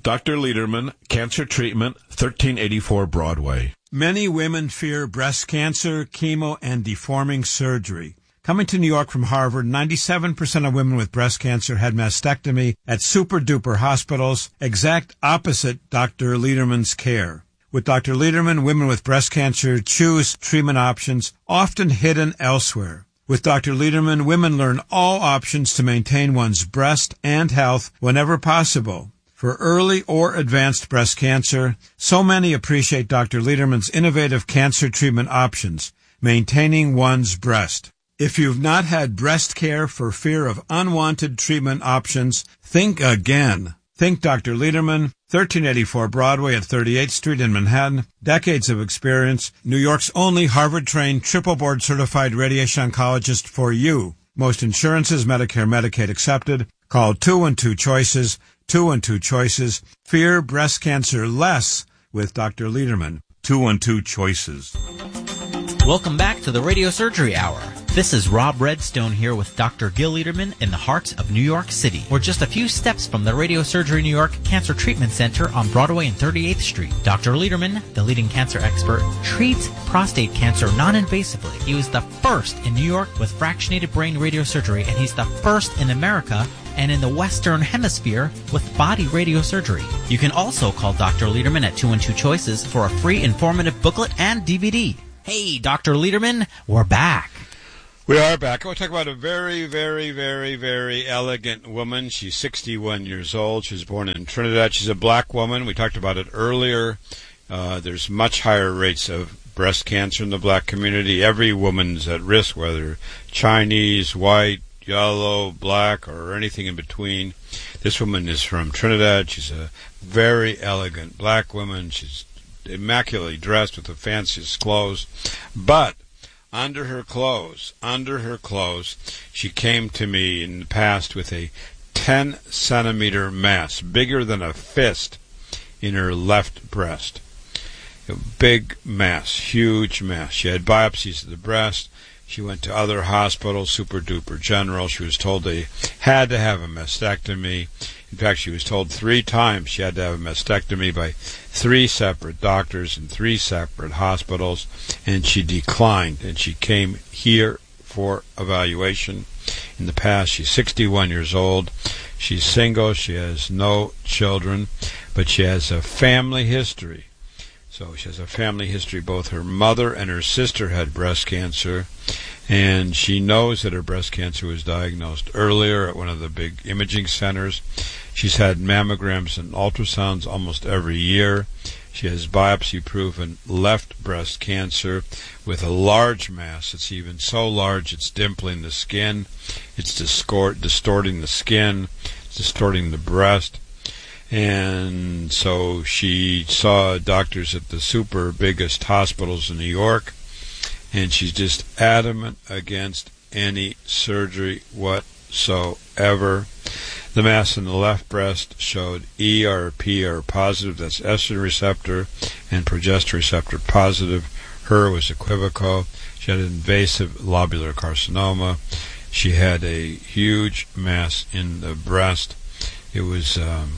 Dr. Lederman, Cancer Treatment, 1384 Broadway. Many women fear breast cancer, chemo, and deforming surgery. Coming to New York from Harvard, 97% of women with breast cancer had mastectomy at super-duper hospitals, exact opposite Dr. Lederman's care. With Dr. Lederman, women with breast cancer choose treatment options often hidden elsewhere. With Dr. Lederman, women learn all options to maintain one's breast and health whenever possible. For early or advanced breast cancer, so many appreciate Dr. Lederman's innovative cancer treatment options, maintaining one's breast. If you've not had breast care for fear of unwanted treatment options, think again. Think Dr. Lederman, 1384 Broadway at 38th Street in Manhattan. Decades of experience. New York's only Harvard-trained, triple board-certified radiation oncologist for you. Most insurances, Medicare, Medicaid accepted. Call 212-CHOICES, 212-CHOICES. Fear breast cancer less with Dr. Lederman. 212-CHOICES. Welcome back to the Radio Surgery Hour. This is Rob Redstone here with Dr. Gil Lederman in the heart of New York City. We're just a few steps from the Radio Surgery New York Cancer Treatment Center on Broadway and 38th Street. Dr. Lederman, the leading cancer expert, treats prostate cancer non-invasively. He was the first in New York with fractionated brain radiosurgery, and he's the first in America and in the Western Hemisphere with body radiosurgery. You can also call Dr. Lederman at 212-CHOICES for a free informative booklet and DVD. Hey, Dr. Lederman, we're back. We are back. I want to talk about a very, very, very, very elegant woman. She's 61 years old. She was born in Trinidad. She's a black woman. We talked about it earlier. There's much higher rates of breast cancer in the black community. Every woman's at risk, whether Chinese, white, yellow, black, or anything in between. This woman is from Trinidad. She's a very elegant black woman. She's immaculately dressed with the fanciest clothes. But under her clothes, she came to me in the past with a 10-centimeter mass, bigger than a fist, in her left breast. A big mass, huge mass. She had biopsies of the breast. She went to other hospitals, Super Duper General. She was told they had to have a mastectomy. In fact, she was told 3 times she had to have a mastectomy by 3 separate doctors in 3 separate hospitals, and she declined, and she came here for evaluation. In the past, she's 61 years old. She's single. She has no children, but she has a family history. So she has a family history. Both her mother and her sister had breast cancer, and she knows that her breast cancer was diagnosed earlier at one of the big imaging centers. She's had mammograms and ultrasounds almost every year. She has biopsy-proven left breast cancer with a large mass. It's even so large it's dimpling the skin. It's distorting the skin. It's distorting the breast. And so she saw doctors at the super biggest hospitals in New York, and she's just adamant against any surgery whatsoever. The mass in the left breast showed ERP or positive, that's estrogen receptor, and progesterone receptor positive. Her was equivocal. She had an invasive lobular carcinoma. She had a huge mass in the breast. It was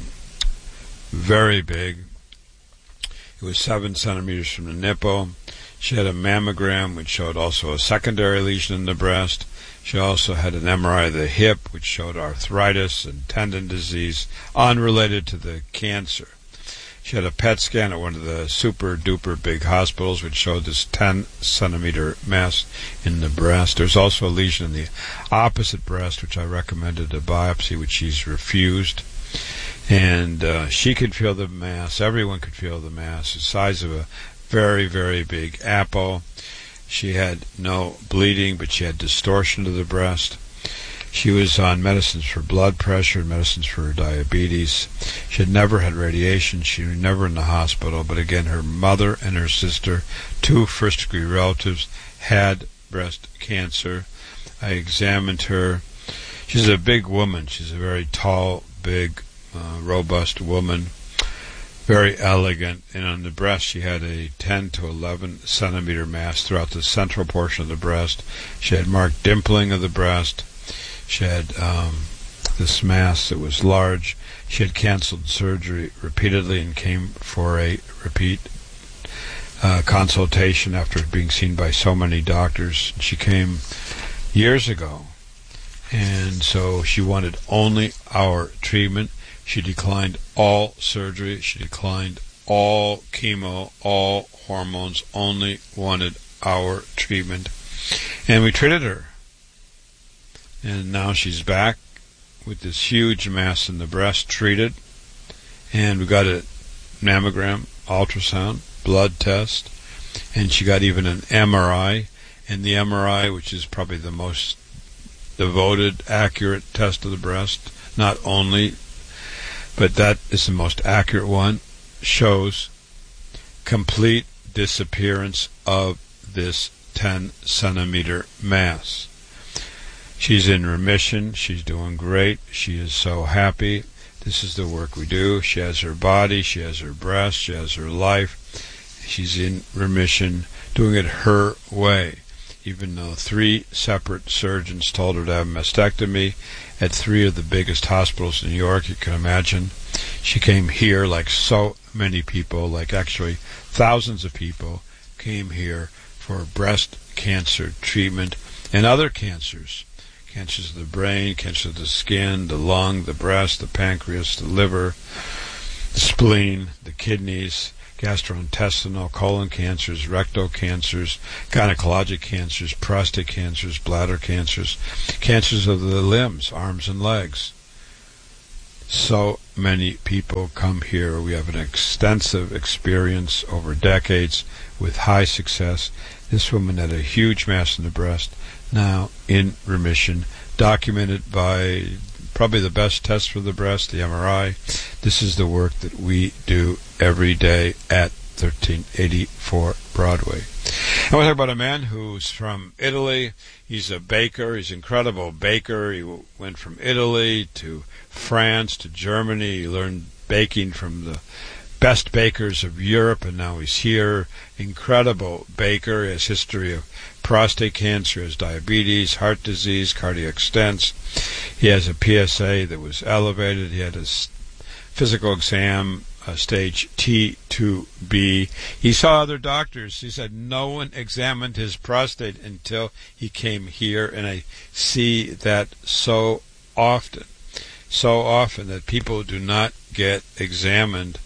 very big. It was 7 centimeters from the nipple. She had a mammogram which showed also a secondary lesion in the breast. She also had an MRI of the hip which showed arthritis and tendon disease unrelated to the cancer. She had a PET scan at one of the super duper big hospitals which showed this 10 centimeter mass in the breast. There's also a lesion in the opposite breast which I recommended a biopsy, which she's refused. And she could feel the mass. Everyone could feel the mass. The size of a very, very big apple. She had no bleeding, but she had distortion of the breast. She was on medicines for blood pressure and medicines for diabetes. She had never had radiation. She was never in the hospital. But again, her mother and her sister, 2 first-degree relatives, had breast cancer. I examined her. She's a big woman. She's a very tall, big, robust woman, very elegant, and on the breast she had a 10 to 11 centimeter mass throughout the central portion of the breast. She had marked dimpling of the breast. She had this mass that was large. She had canceled surgery repeatedly and came for a repeat consultation after being seen by so many doctors. She came years ago, and so she wanted only our treatment. She declined all surgery. She declined all chemo, all hormones, only wanted our treatment. And we treated her. And now she's back with this huge mass in the breast treated. And we got a mammogram, ultrasound, blood test. And she got even an MRI. And the MRI, which is probably the most devoted, accurate test of the breast, not only, but that is the most accurate one, shows complete disappearance of this 10-centimeter mass. She's in remission. She's doing great. She is so happy. This is the work we do. She has her body. She has her breast. She has her life. She's in remission, doing it her way. Even though 3 separate surgeons told her to have a mastectomy at 3 of the biggest hospitals in New York, you can imagine. She came here, like so many people, like actually thousands of people, came here for breast cancer treatment and other cancers. Cancers of the brain, cancer of the skin, the lung, the breast, the pancreas, the liver, the spleen, the kidneys, gastrointestinal, colon cancers, rectal cancers, gynecologic cancers, prostate cancers, bladder cancers, cancers of the limbs, arms and legs. So many people come here. We have an extensive experience over decades with high success. This woman had a huge mass in the breast, now in remission, documented by probably the best test for the breast, the MRI. This is the work that we do every day at 1384 Broadway. And we'll talk about a man who's from Italy. He's a baker. He's an incredible baker. He went from Italy to France to Germany. He learned baking from the best bakers of Europe, and now he's here. Incredible baker. He has history of prostate cancer, has diabetes, heart disease, cardiac stents. He has a PSA that was elevated. He had his physical exam, stage T2B. He saw other doctors. He said no one examined his prostate until he came here, and I see that so often that people do not get examined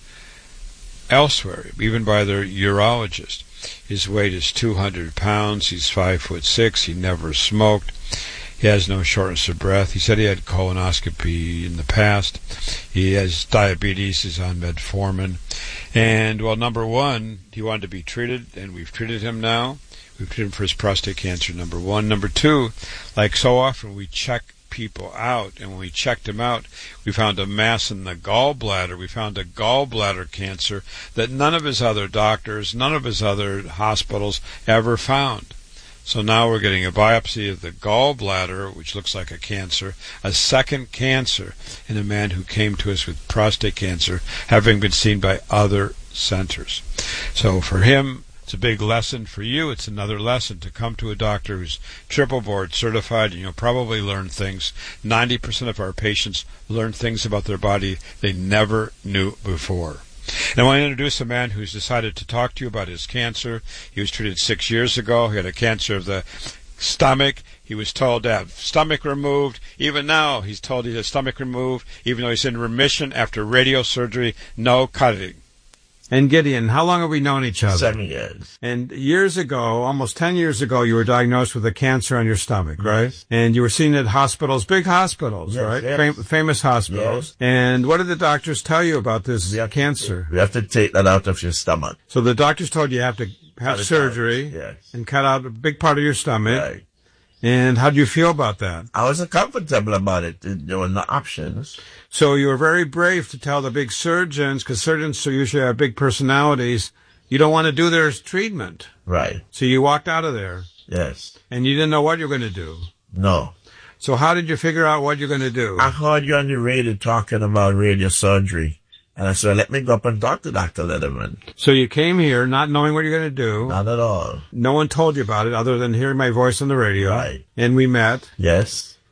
elsewhere, even by their urologist. His weight is 200 pounds. He's 5'6". He never smoked. He has no shortness of breath. He said he had colonoscopy in the past. He has diabetes. He's on metformin. And, well, number one, he wanted to be treated, and we've treated him now. We've treated him for his prostate cancer, number one. Number two, like so often, we check people out, and when we checked him out, we found a mass in the gallbladder. We found a gallbladder cancer that none of his other doctors, none of his other hospitals ever found. So now we're getting a biopsy of the gallbladder, which looks like a cancer, a second cancer in a man who came to us with prostate cancer, having been seen by other centers. So for him, it's a big lesson. For you, it's another lesson to come to a doctor who's triple board certified, and you'll probably learn things. 90% of our patients learn things about their body they never knew before. And I want to introduce a man who's decided to talk to you about his cancer. He was treated 6 years ago. He had a cancer of the stomach. He was told to have stomach removed. Even now, he's told he has stomach removed, even though he's in remission after radiosurgery, no cutting. And Gideon, how long have we known each other? 7 years. And years ago, almost 10 years ago, you were diagnosed with a cancer on your stomach, right? Yes. And you were seen at hospitals, big hospitals, yes, right? Yes. Famous hospitals. Yes. And what did the doctors tell you about this cancer? We have to take that out of your stomach. So the doctors told you have to have surgery and cut out a big part of your stomach. Right. And how do you feel about that? I wasn't comfortable about it. There were no options. So you were very brave to tell the big surgeons, because surgeons usually have big personalities. You don't want to do their treatment. Right. So you walked out of there. Yes. And you didn't know what you were going to do. No. So how did you figure out what you're going to do? I heard you on the radio talking about radiosurgery. And I said, let me go up and talk to Dr. Letterman. So you came here not knowing what you're going to do. Not at all. No one told you about it other than hearing my voice on the radio. Right. And we met. Yes.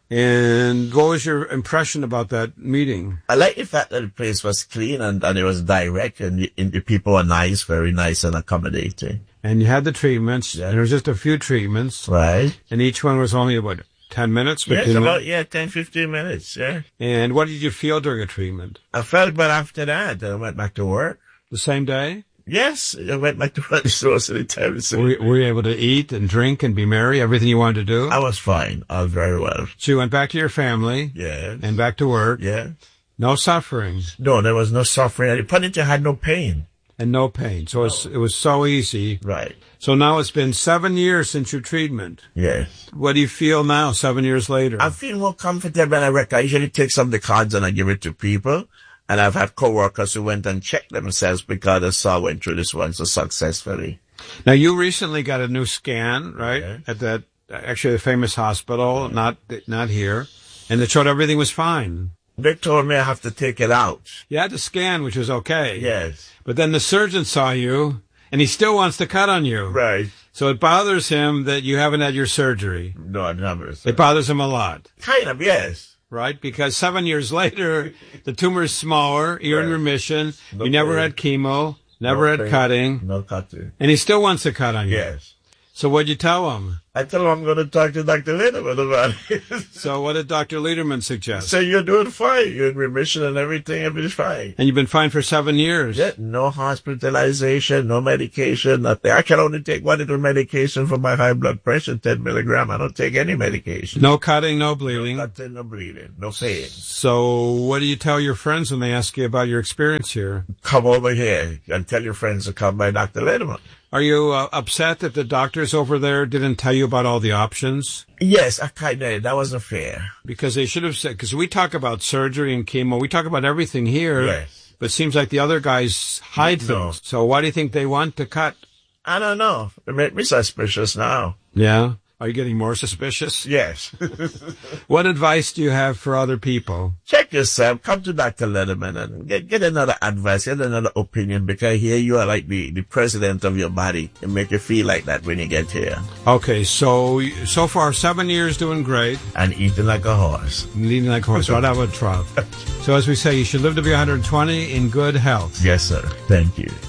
And what was your impression about that meeting? I like the fact that the place was clean and it was direct and the people were nice, very nice and accommodating. And you had the treatments. Yeah. There was just a few treatments. Right. And each one was only, 10 minutes? Yes, about 10, 15 minutes, yeah. And what did you feel during a treatment? I felt good after that. I went back to work. The same day? Yes, I went back to work most of the time. Were you able to eat and drink and be merry, everything you wanted to do? I was fine. I was very well. So you went back to your family? Yeah. And back to work? Yeah. No suffering? No, there was no suffering. The point I had no pain. And no pain. So it was so easy. Right. So now it's been 7 years since your treatment. Yes. What do you feel now, 7 years later? I feel more comfortable and I usually take some of the cards and I give it to people. And I've had coworkers who went and checked themselves because they saw I went through this one so successfully. Now you recently got a new scan, right? Yeah. At that, actually the famous hospital, not here. And it showed everything was fine. They told me I have to take it out. You had the scan, which was okay. Yes. But then the surgeon saw you, and he still wants to cut on you. Right. So it bothers him that you haven't had your surgery. No, never. It bothers him a lot. Kind of, yes. Right? Because 7 years later, the tumor is smaller, you're in remission, you never had chemo, never had cutting. No cutting. And he still wants to cut on you. Yes. So what'd you tell him? I tell him I'm going to talk to Dr. Lederman about it. So what did Dr. Lederman suggest? So you're doing fine. You're in remission and everything's fine. And you've been fine for 7 years. Yeah, no hospitalization, no medication, nothing. I can only take one little medication for my high blood pressure, 10 milligram. I don't take any medication. No cutting, no bleeding. No cutting, no bleeding, no pain. So what do you tell your friends when they ask you about your experience here? Come over here and tell your friends to come by Dr. Lederman. Are you upset that the doctors over there didn't tell you about all the options? Yes, I kind of. That wasn't fair. Because they should have said, because we talk about surgery and chemo, we talk about everything here. Yes. But it seems like the other guys hide things. So why do you think they want to cut? I don't know. It made me suspicious now. Yeah? Are you getting more suspicious? Yes. What advice do you have for other people? Check yourself. Come to Dr. Lederman and get another advice, get another opinion, because here you are like the president of your body and make you feel like that when you get here. Okay, so far 7 years doing great. And eating like a horse. Eating like a horse, right out of a trough. So as we say, you should live to be 120 in good health. Yes, sir. Thank you.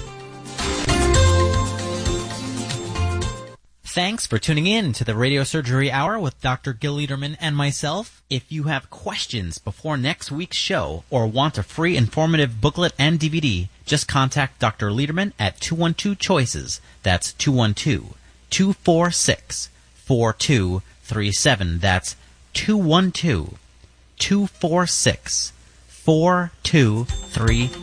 Thanks for tuning in to the Radio Surgery Hour with Dr. Gil Lederman and myself. If you have questions before next week's show or want a free informative booklet and DVD, just contact Dr. Lederman at 212-CHOICES. That's 212-246-4237. That's 212-246-4237.